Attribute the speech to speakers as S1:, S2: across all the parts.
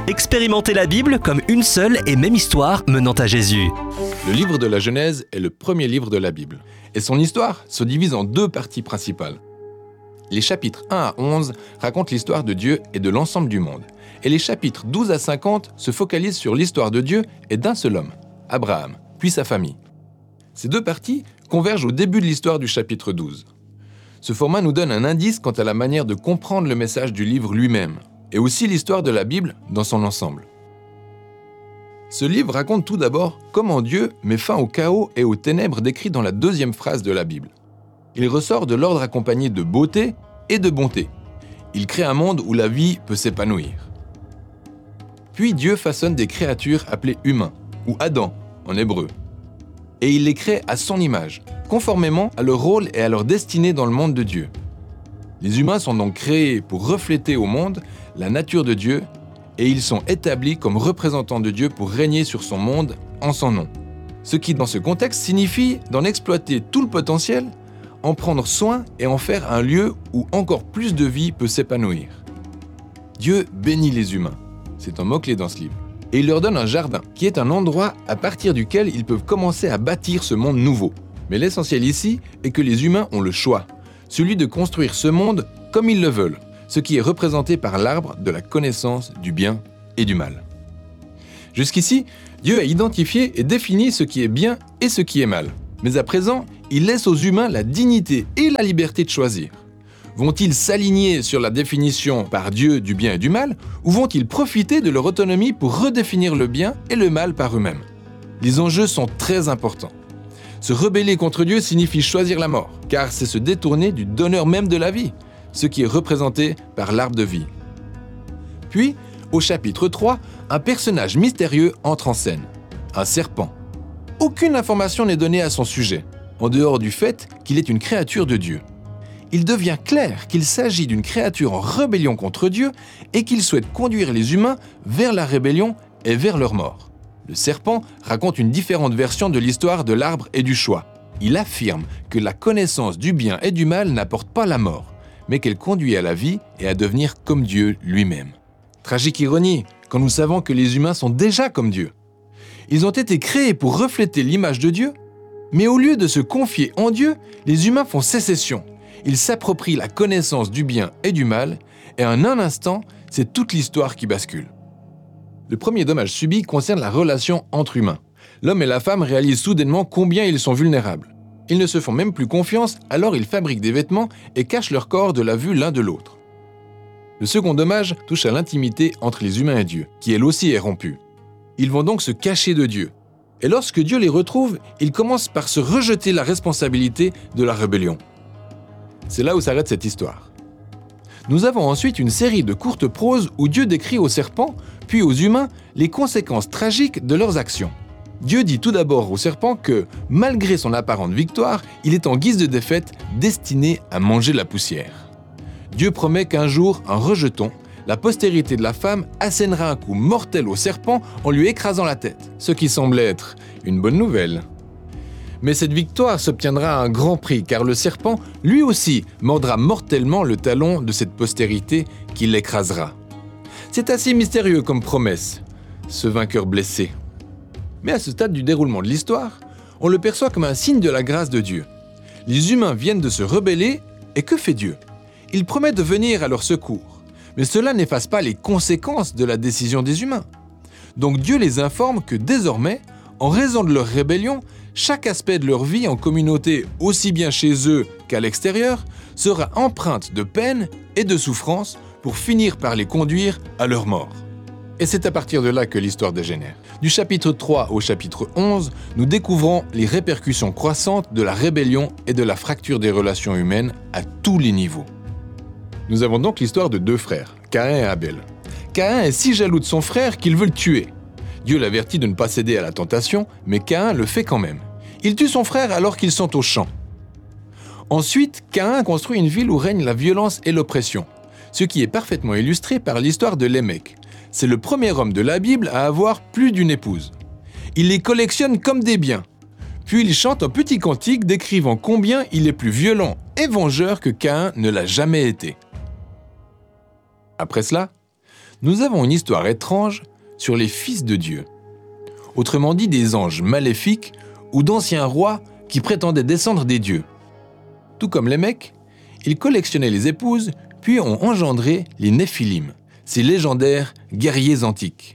S1: Expérimentez la Bible comme une seule et même histoire menant à Jésus.
S2: Le livre de la Genèse est le premier livre de la Bible. Et son histoire se divise en deux parties principales. Les chapitres 1 à 11 racontent l'histoire de Dieu et de l'ensemble du monde. Et les chapitres 12 à 50 se focalisent sur l'histoire de Dieu et d'un seul homme, Abraham, puis sa famille. Ces deux parties convergent au début de l'histoire du chapitre 12. Ce format nous donne un indice quant à la manière de comprendre le message du livre lui-même, et aussi l'histoire de la Bible dans son ensemble. Ce livre raconte tout d'abord comment Dieu met fin au chaos et aux ténèbres décrits dans la deuxième phrase de la Bible. Il ressort de l'ordre accompagné de beauté et de bonté. Il crée un monde où la vie peut s'épanouir. Puis Dieu façonne des créatures appelées humains, ou Adam en hébreu. Et il les crée à son image, conformément à leur rôle et à leur destinée dans le monde de Dieu. Les humains sont donc créés pour refléter au monde la nature de Dieu et ils sont établis comme représentants de Dieu pour régner sur son monde en son nom. Ce qui, dans ce contexte, signifie d'en exploiter tout le potentiel, en prendre soin et en faire un lieu où encore plus de vie peut s'épanouir. Dieu bénit les humains, c'est un mot-clé dans ce livre, et il leur donne un jardin, qui est un endroit à partir duquel ils peuvent commencer à bâtir ce monde nouveau. Mais l'essentiel ici est que les humains ont le choix, celui de construire ce monde comme ils le veulent, ce qui est représenté par l'arbre de la connaissance du bien et du mal. Jusqu'ici, Dieu a identifié et défini ce qui est bien et ce qui est mal. Mais à présent, il laisse aux humains la dignité et la liberté de choisir. Vont-ils s'aligner sur la définition par Dieu du bien et du mal, ou vont-ils profiter de leur autonomie pour redéfinir le bien et le mal par eux-mêmes ? Les enjeux sont très importants. Se rebeller contre Dieu signifie choisir la mort, car c'est se détourner du donneur même de la vie, ce qui est représenté par l'arbre de vie. Puis, au chapitre 3, un personnage mystérieux entre en scène, un serpent. Aucune information n'est donnée à son sujet, en dehors du fait qu'il est une créature de Dieu. Il devient clair qu'il s'agit d'une créature en rébellion contre Dieu et qu'il souhaite conduire les humains vers la rébellion et vers leur mort. Le serpent raconte une différente version de l'histoire de l'arbre et du choix. Il affirme que la connaissance du bien et du mal n'apporte pas la mort, mais qu'elle conduit à la vie et à devenir comme Dieu lui-même. Tragique ironie, quand nous savons que les humains sont déjà comme Dieu. Ils ont été créés pour refléter l'image de Dieu, mais au lieu de se confier en Dieu, les humains font sécession. Ils s'approprient la connaissance du bien et du mal, et en un instant, c'est toute l'histoire qui bascule. Le premier dommage subi concerne la relation entre humains. L'homme et la femme réalisent soudainement combien ils sont vulnérables. Ils ne se font même plus confiance, alors ils fabriquent des vêtements et cachent leur corps de la vue l'un de l'autre. Le second dommage touche à l'intimité entre les humains et Dieu, qui elle aussi est rompue. Ils vont donc se cacher de Dieu. Et lorsque Dieu les retrouve, ils commencent par se rejeter la responsabilité de la rébellion. C'est là où s'arrête cette histoire. Nous avons ensuite une série de courtes proses où Dieu décrit aux serpents, puis aux humains, les conséquences tragiques de leurs actions. Dieu dit tout d'abord au serpent que, malgré son apparente victoire, il est en guise de défaite destiné à manger la poussière. Dieu promet qu'un jour, en rejeton, la postérité de la femme assénera un coup mortel au serpent en lui écrasant la tête, ce qui semble être une bonne nouvelle. Mais cette victoire s'obtiendra à un grand prix, car le serpent, lui aussi, mordra mortellement le talon de cette postérité qui l'écrasera. C'est assez mystérieux comme promesse, ce vainqueur blessé. Mais à ce stade du déroulement de l'histoire, on le perçoit comme un signe de la grâce de Dieu. Les humains viennent de se rebeller, et que fait Dieu ? Il promet de venir à leur secours. Mais cela n'efface pas les conséquences de la décision des humains. Donc Dieu les informe que désormais, en raison de leur rébellion, chaque aspect de leur vie en communauté, aussi bien chez eux qu'à l'extérieur, sera empreinte de peine et de souffrance pour finir par les conduire à leur mort. Et c'est à partir de là que l'histoire dégénère. Du chapitre 3 au chapitre 11, nous découvrons les répercussions croissantes de la rébellion et de la fracture des relations humaines à tous les niveaux. Nous avons donc l'histoire de deux frères, Caïn et Abel. Caïn est si jaloux de son frère qu'il veut le tuer. Dieu l'avertit de ne pas céder à la tentation, mais Caïn le fait quand même. Il tue son frère alors qu'ils sont au champ. Ensuite, Caïn construit une ville où règne la violence et l'oppression, ce qui est parfaitement illustré par l'histoire de Lémec. C'est le premier homme de la Bible à avoir plus d'une épouse. Il les collectionne comme des biens. Puis il chante un petit cantique décrivant combien il est plus violent et vengeur que Caïn ne l'a jamais été. Après cela, nous avons une histoire étrange sur les fils de Dieu. Autrement dit, des anges maléfiques ou d'anciens rois qui prétendaient descendre des dieux. Tout comme les mecs, ils collectionnaient les épouses, puis ont engendré les Néphilim, ces légendaires guerriers antiques.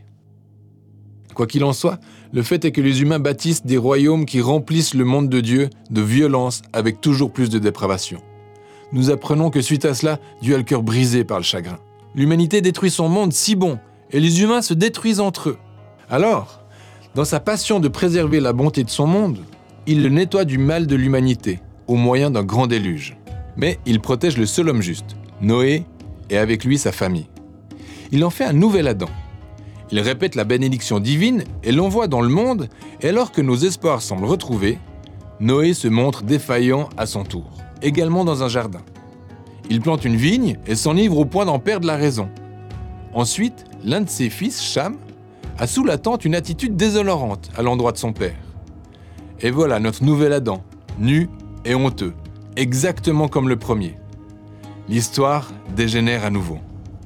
S2: Quoi qu'il en soit, le fait est que les humains bâtissent des royaumes qui remplissent le monde de Dieu de violence avec toujours plus de dépravation. Nous apprenons que suite à cela, Dieu a le cœur brisé par le chagrin. L'humanité détruit son monde si bon, et les humains se détruisent entre eux. Alors, dans sa passion de préserver la bonté de son monde, il le nettoie du mal de l'humanité, au moyen d'un grand déluge. Mais il protège le seul homme juste, Noé, et avec lui sa famille. Il en fait un nouvel Adam. Il répète la bénédiction divine et l'envoie dans le monde, et alors que nos espoirs semblent retrouvés, Noé se montre défaillant à son tour, également dans un jardin. Il plante une vigne et s'enivre au point d'en perdre la raison. Ensuite, l'un de ses fils, Cham, a sous la tente une attitude déshonorante à l'endroit de son père. Et voilà notre nouvel Adam, nu et honteux, exactement comme le premier. L'histoire dégénère à nouveau.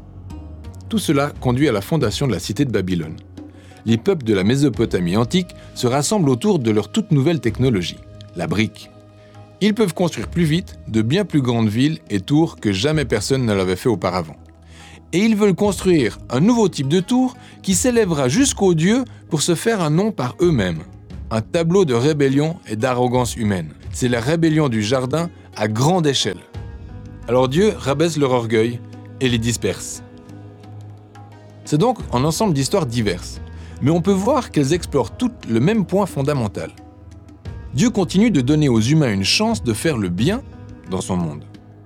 S2: Tout cela conduit à la fondation de la cité de Babylone. Les peuples de la Mésopotamie antique se rassemblent autour de leur toute nouvelle technologie, la brique. Ils peuvent construire plus vite de bien plus grandes villes et tours que jamais personne ne l'avait fait auparavant. Et ils veulent construire un nouveau type de tour qui s'élèvera jusqu'aux dieux pour se faire un nom par eux-mêmes. Un tableau de rébellion et d'arrogance humaine. C'est la rébellion du jardin à grande échelle. Alors Dieu rabaisse leur orgueil et les disperse. C'est donc un ensemble d'histoires diverses, mais on peut voir qu'elles explorent toutes le même point fondamental. Dieu continue de donner aux humains une chance de faire le bien dans son monde.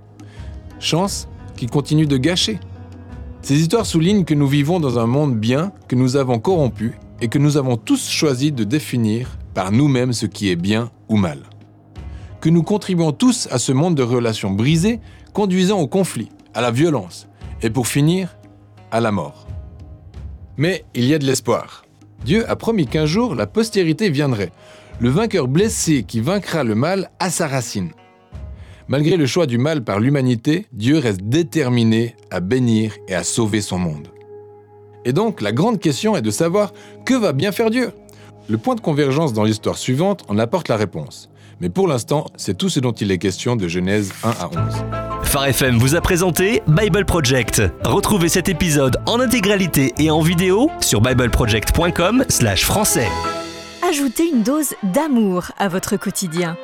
S2: Chance qu'il continue de gâcher. Ces histoires soulignent que nous vivons dans un monde bien que nous avons corrompu et que nous avons tous choisi de définir par nous-mêmes ce qui est bien ou mal. Que nous contribuons tous à ce monde de relations brisées, conduisant au conflit, à la violence et pour finir, à la mort. Mais il y a de l'espoir. Dieu a promis qu'un jour, la postérité viendrait. Le vainqueur blessé qui vaincra le mal à sa racine. Malgré le choix du mal par l'humanité, Dieu reste déterminé à bénir et à sauver son monde. Et donc, la grande question est de savoir que va bien faire Dieu. Le point de convergence dans l'histoire suivante en apporte la réponse. Mais pour l'instant, c'est tout ce dont il est question de Genèse 1 à 11.
S1: Phare FM vous a présenté Bible Project. Retrouvez cet épisode en intégralité et en vidéo sur bibleproject.com/français.
S3: Ajoutez une dose d'amour à votre quotidien.